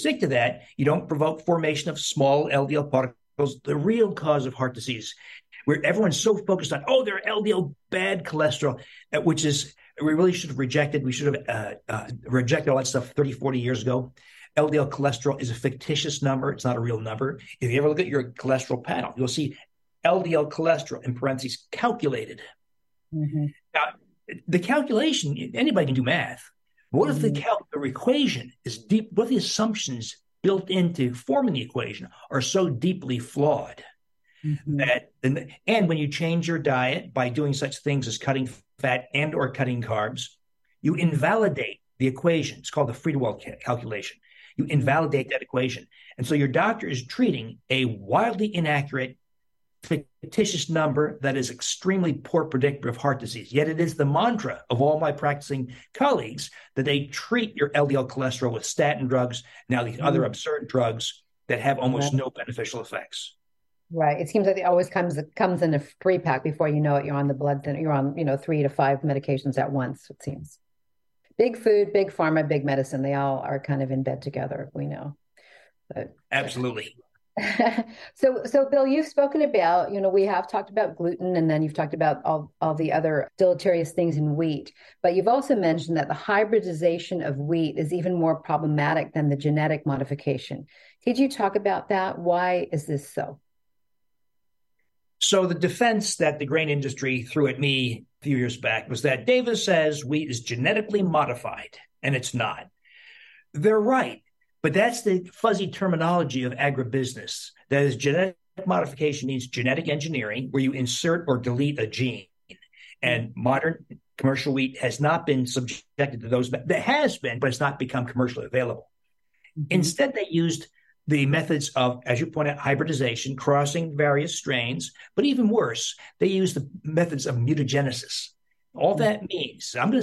stick to that, you don't provoke formation of small LDL particles, the real cause of heart disease, where everyone's so focused on, oh, they're LDL bad cholesterol, which is, we really should have rejected. We should have rejected all that stuff 30, 40 years ago. LDL cholesterol is a fictitious number. It's not a real number. If you ever look at your cholesterol panel, you'll see LDL cholesterol in parentheses calculated. Mm-hmm. Now, the calculation, anybody can do math. What if the equation is deep? What if the assumptions built into forming the equation are so deeply flawed that, and when you change your diet by doing such things as cutting fat and or cutting carbs, you invalidate the equation. It's called the Friedewald calculation. You invalidate that equation. And so your doctor is treating a wildly inaccurate, fictitious number that is extremely poor predictor of heart disease. Yet it is the mantra of all my practicing colleagues that they treat your LDL cholesterol with statin drugs, now these other absurd drugs that have almost no beneficial effects. Right. It seems like it always comes in a 3-pack. Before you know it, you're on the blood thinner. You're on 3 to 5 medications at once, it seems. Big food, big pharma, big medicine. They all are kind of in bed together, we know. But absolutely. So Bill, you've spoken about, we have talked about gluten, and then you've talked about all the other deleterious things in wheat, but you've also mentioned that the hybridization of wheat is even more problematic than the genetic modification. Could you talk about that? Why is this so? So the defense that the grain industry threw at me a few years back was that Davis says wheat is genetically modified, and it's not. They're right. But that's the fuzzy terminology of agribusiness. That is, genetic modification means genetic engineering, where you insert or delete a gene. And modern commercial wheat has not been subjected to those. That has been, but it's not become commercially available. Instead, they used the methods of, as you point out, hybridization, crossing various strains. But even worse, they used the methods of mutagenesis. All that means, I'm going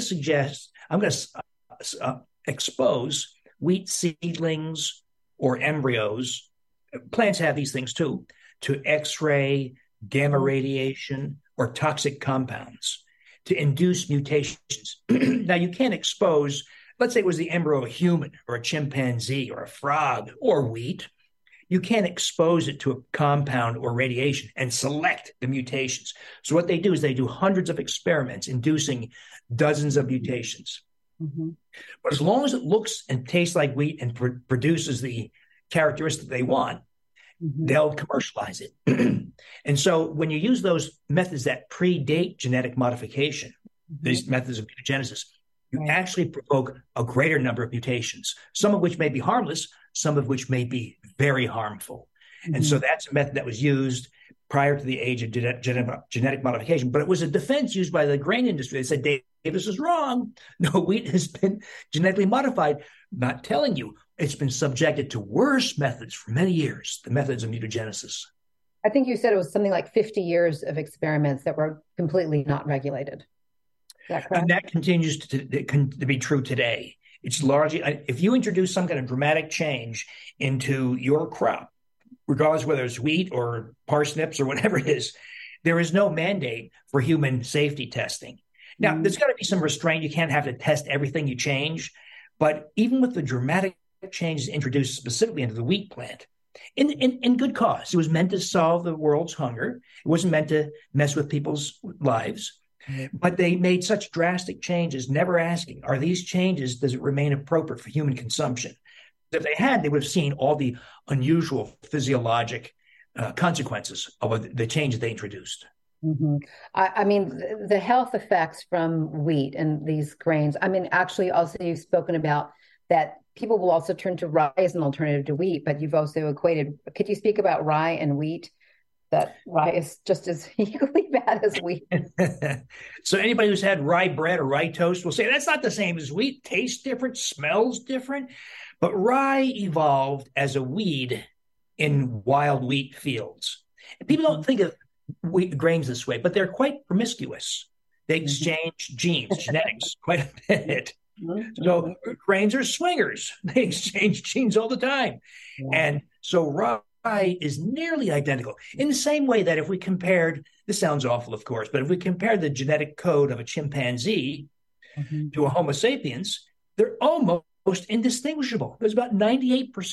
to expose wheat seedlings or embryos, plants have these things too, to X-ray, gamma radiation, or toxic compounds to induce mutations. Now, you can't expose, let's say it was the embryo of a human or a chimpanzee or a frog or wheat. You can't expose it to a compound or radiation and select the mutations. So what they do is they do hundreds of experiments inducing dozens of mutations. But as long as it looks and tastes like wheat and produces the characteristic they want, they'll commercialize it. And so when you use those methods that predate genetic modification, these methods of mutagenesis, you actually provoke a greater number of mutations, some of which may be harmless, some of which may be very harmful. And so that's a method that was used prior to the age of genetic modification. But it was a defense used by the grain industry. They said, Davis is wrong. No, wheat has been genetically modified. Not telling you, it's been subjected to worse methods for many years, the methods of mutagenesis. I think you said it was something like 50 years of experiments that were completely not regulated. Is that correct? And that continues to be true today. It's largely, if you introduce some kind of dramatic change into your crop, regardless whether it's wheat or parsnips or whatever it is, there is no mandate for human safety testing. Now, there's got to be some restraint. You can't have to test everything you change. But even with the dramatic changes introduced specifically into the wheat plant, in good cause, it was meant to solve the world's hunger. It wasn't meant to mess with people's lives. But they made such drastic changes, never asking, are these changes, does it remain appropriate for human consumption? If they had, they would have seen all the unusual physiologic consequences of the changes they introduced. I mean, the health effects from wheat and these grains, I mean, actually, also you've spoken about that people will also turn to rye as an alternative to wheat, but you've also equated, could you speak about rye and wheat? That rye is just as equally bad as wheat. So anybody who's had rye bread or rye toast will say that's not the same as wheat, tastes different, smells different. But rye evolved as a weed in wild wheat fields. And people don't think of wheat grains this way, but they're quite promiscuous. They exchange genes, genetics, quite a bit. So grains are swingers. They exchange genes all the time. And so rye is nearly identical in the same way that if we compared, this sounds awful, of course, but if we compare the genetic code of a chimpanzee to a Homo sapiens, they're almost indistinguishable. There's about 98%